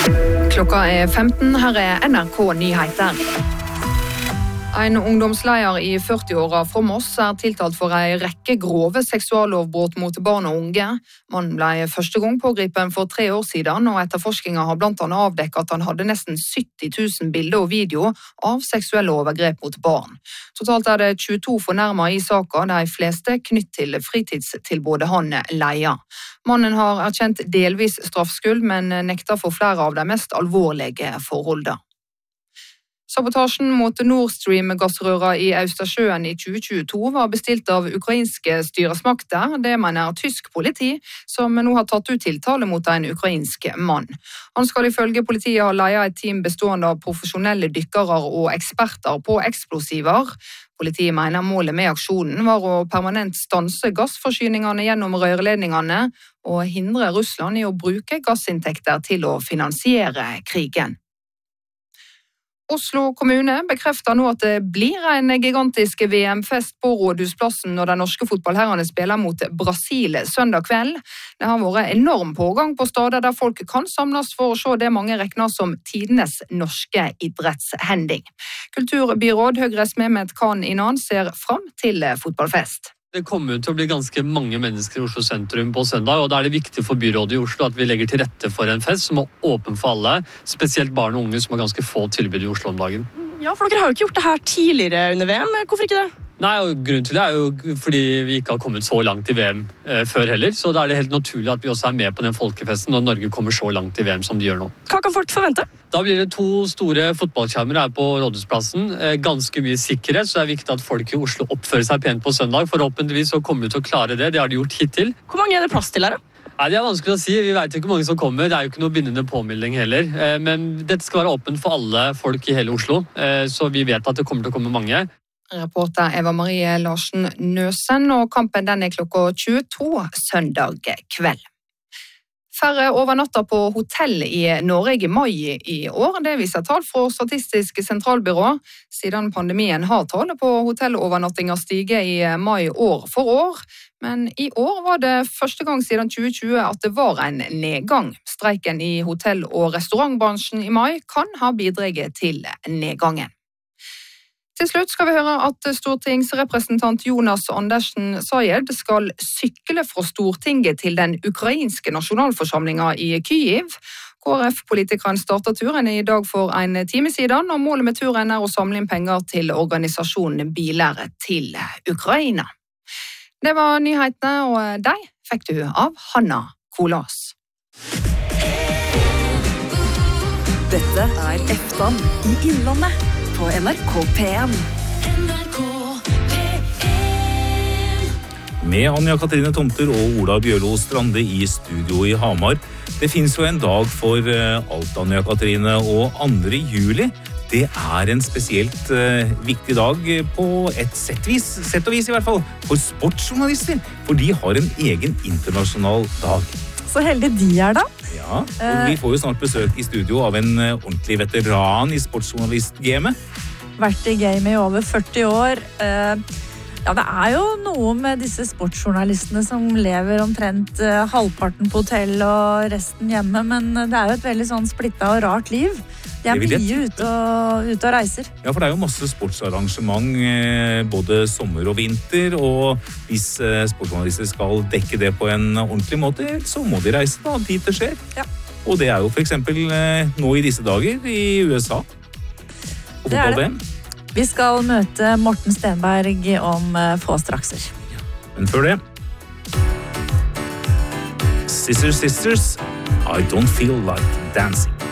Klokka 15, her NRK Nyheter. En ungdomsleder i 40-åra fra Moss tiltalt for en rekke grove seksuallovbrudd mot barn og unge. Mannen ble første gang pågripen for 3 år siden, og etterforskningen har blant annet avdekket at han hadde nesten 70 000 bilder og video av seksuelle overgrep mot barn. Totalt det 22 fornærmet i saken, de fleste knytt til fritidstilbudet han leier. Mannen har erkjent delvis straffskyld, men nekter for flere av de mest alvorlige forholdene. Sabotasjen mot Nord Stream-gassrøra i Østersjøen i 2022 var bestilt av ukrainske styresmakter. Det mener tysk politi, som nå har tatt ut tiltale mot en ukrainsk mann. Han skal ifølge politiet ha ledet et team bestående av profesjonelle dykkere og eksperter på eksplosiver. Politiet mener målet med aksjonen var å permanent stanse gassforsyningene gjennom rørledningene og hindre Russland i å bruke gassinntekter til å finansiere krigen. Oslo kommune bekrefter nå at det blir en gigantisk VM-fest på Rådhusplassen når de norske fotballherrene spiller mot Brasil søndag kveld. Det har vært enorm pågang på steder der folk kan samles for å se det mange regner som tidenes norske idrettshending. Kulturbyråd Høyres Mehmet Khan Inan ser fram til fotballfest. Det kommer til å bli ganske mange mennesker i Oslo sentrum på søndag, og da det viktig for byrådet i Oslo at vi legger til rette for en fest som er åpen for alle, spesielt barn og unge som har ganske få tilbud i Oslo om dagen. Ja, for dere har jo ikke gjort det her tidligere under VM. Hvorfor ikke det? Nei, og grunnen til det er jo fordi vi ikke har kommet så langt i VM før heller, så da er det helt naturlig at vi også er med på den folkefesten når Norge kommer så langt i VM som de gjør nå. Hva kan folk forvente? Da blir det 2 store fotballskjermer her på Rådhusplassen. Ganske mye sikkerhet, så det er viktig at folk i Oslo oppfører seg pent på søndag. Forhåpentligvis så kommer vi til å klare det. Det har de gjort hittil. Hvor mange er det plass til her da? Nei, det er vanskelig å si. Vi vet ikke hvor mange som kommer. Det er jo ikke noe bindende påmelding heller. Men dette skal være åpent for alle folk i hele Oslo, så vi vet at det kommer til å komme mange. Reporter Eva Marie Larsen Nøsen, og kampen den klokka 22 søndag kveld. Færre overnatter på hotell i Norge i mai i år. Det viser tall fra Statistisk sentralbyrå. Siden pandemien har tallet på hotellovernattinger stiget i mai år for år. Men i år var det første gang siden 2020 at det var en nedgang. Streiken i hotell- og restaurantbransjen i mai kan ha bidraget til nedgangen. Til slutt skal vi høre at stortingsrepresentant Jonas Andersen Sajed skal sykle fra Stortinget til den ukrainske nasjonalforsamlingen i Kyiv. KrF-politikeren startet turen i dag for en time siden, og målet med turen er å samle inn penger til organisasjonen Biler til Ukraina. Det var nyhetene, og de fikk du av Hanna Kolas. Dette er Eftan i Innlandet på NRK P1. Med Anja Katrine Tomter og Ola Bjørlo Strande i studio i Hamar. Det finnes jo en dag for alt, Anja Katrine, og 2. juli. Det er en spesielt viktig dag på et sett og vis i hvert fall, for sportsjournalister, for de har en egen internasjonal dag. Så heldig de er da. Ja, og vi får jo snart besøk i studio av en ordentlig veteran i sportsjournalistgamet. Vært i gamet i over 40 år. Ja, det er jo noe med disse sportsjournalistene som lever omtrent halvparten på hotell og resten hjemme, men det er jo et veldig sånn splittet og rart liv. De er mye ute og reiser. Ja, for det er jo masse sportsarrangement både sommer og vinter, og hvis sportsjournalister skal dekke det på en ordentlig måte, så må de reise da, dit det skjer. Ja. Og det er jo for eksempel nå i disse dager i USA. Det er det. Vi skal møte Morten Stenberg om få strakser. Ja. Men før det Sisters, I don't feel like dancing.